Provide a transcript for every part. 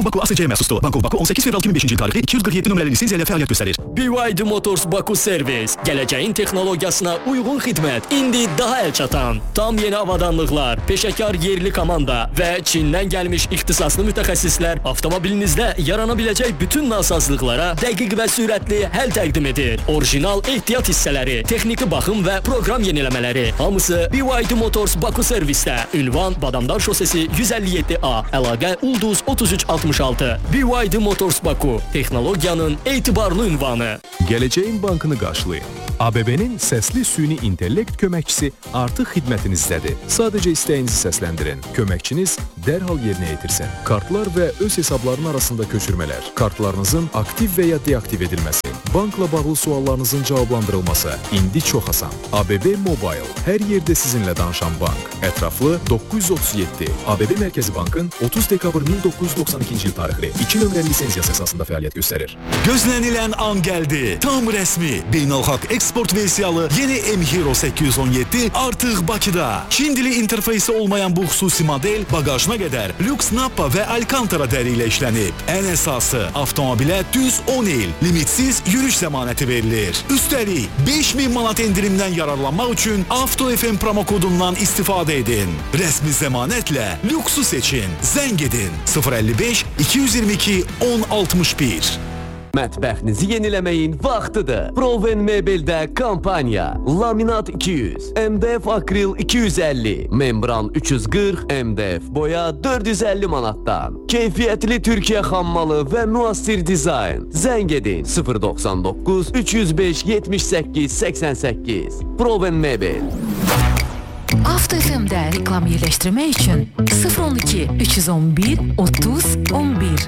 Bankov Baku ASC məxsusdur. Bankov Baku 18 fevral 2005-ci il tarixli 247 nömrəli lisenziya ilə fəaliyyət göstərir. BYD Motors Baku Servis. Gələcəyin texnologiyasına uyğun xidmət. İndi daha əlçatan. Tam yeni avadanlıqlar, peşəkar yerli komanda və Çindən gəlmiş ixtisaslı mütəxəssislər avtomobilinizdə yarana biləcək bütün nasazlıqlara dəqiq və sürətli həll təqdim edir. Orijinal ehtiyat hissələri, texniki baxım və proqram yeniləmələri. Hamısı BYD Motors Baku Servisdə. Ünvan Badamdar şosesi 157A. Əlaqə Ulduz 3366. BYD Motors Baku. Texnologiyanın etibarlı ünvanı. Gələcəyin bankını qarşılayın. ABB-nin səsli süni intellekt köməkçisi artıq xidmətinizdədir. Sadəcə istəyinizi səsləndirin. Köməkçiniz dərhal yerinə yetirsin. Kartlar və öz hesabların arasında köçürmələr, kartlarınızın aktiv və ya deaktiv edilməsi, bankla bağlı suallarınızın cavablandırılması indi çox asan. ABB Mobile, hər yerdə sizinlə danışan bank. Ətraflı 937. ABB Mərkəzi Bankın 30 dekabr 1992-ci il tarixli 2 nömrəli lisenziyası əsasında fəaliyyət göstərir. Gözlənilən an gəldi. Tam rəsmi. Beynəlxalq eksport versiyalı yeni M-Hero 817 artıq Bakıda. Çin dili interfeysi olmayan bu xüsusi model bagajına qədər lüks Nappa və Alcantara dəri ilə işlənib. Ən əsası, avtomobilə düz 10 il limitsiz yürüş zəmanəti verilir. Üstəlik 5000 manat endirimdən yararlanmaq üçün Avto FM promo kodundan istifadə edin. Rəsmi zəmanətlə lüksu seçin. Zəng edin 055 222 1061. Mətbəxinizi yeniləməyin vaxtıdır. Proven Mebeldə kampaniya. Laminat 200, MDF akril 250, membran 340, MDF boya 450 manatdan. Keyfiyyətli Türkiyə xammalı və müasir dizayn. Zəng edin 099 305 78 88. Proven Mebel. Avto FM-də reklam yerləşdirmək üçün 012 311 30 11.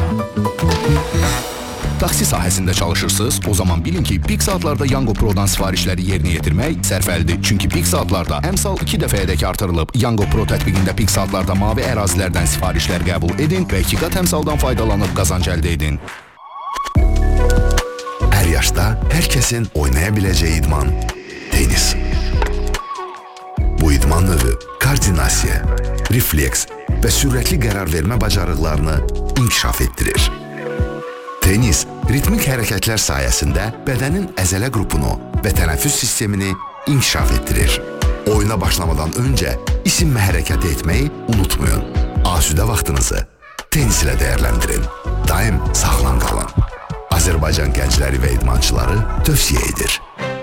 Taksi sahəsində çalışırsınız, o zaman bilin ki, pik saatlarda Yango Pro'dan sifarişləri yerinə yetirmək sərfəlidir. Çünki pik saatlarda əmsal 2 dəfəyədək artırılıb. Yango Pro tətbiqində pik saatlarda mavi ərazilərdən sifarişlər qəbul edin və 2 qat əmsaldan faydalanıb qazanc əldə edin. Hər yaşda hər kəsin oynaya biləcəyi idman tenis. Bu idman növü koordinasiya, refleks və sürətli qərar vermə bacarıqlarını inkişaf etdirir. Tenis, ritmik hərəkətlər sayəsində bədənin əzələ qrupunu və tənəffüs sistemini inkişaf etdirir. Oyuna başlamadan öncə isinmə hərəkəti etməyi unutmayın. Asudə vaxtınızı tenis ilə dəyərləndirin. Daim sağlam qalın. Azərbaycan gəncləri və idmançıları tövsiyə edir.